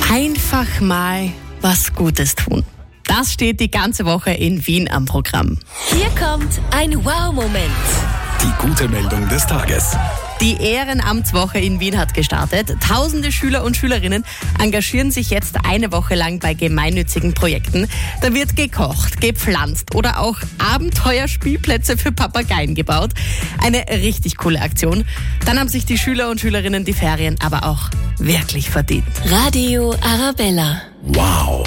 Einfach mal was Gutes tun. Das steht die ganze Woche in Wien am Programm. Hier kommt ein Wow-Moment. Die gute Meldung des Tages. Die Ehrenamtswoche in Wien hat gestartet. Tausende Schüler und Schülerinnen engagieren sich jetzt eine Woche lang bei gemeinnützigen Projekten. Da wird gekocht, gepflanzt oder auch Abenteuerspielplätze für Papageien gebaut. Eine richtig coole Aktion. Dann haben sich die Schüler und Schülerinnen die Ferien aber auch wirklich verdient. Radio Arabella. Wow.